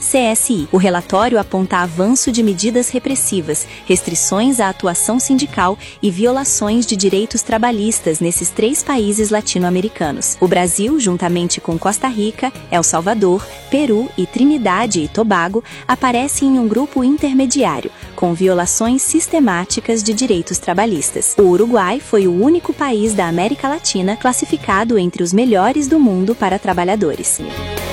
CSI. O relatório aponta avanço de medidas repressivas, restrições à atuação sindical e violações de direitos trabalhistas nesses 3 países latino-americanos. O Brasil, juntamente com Costa Rica, El Salvador, Peru e Trinidade e Tobago, aparece em um grupo intermediário, com violações sistemáticas de direitos trabalhistas. O Uruguai foi o único país da América Latina classificado entre os melhores do mundo para trabalhadores.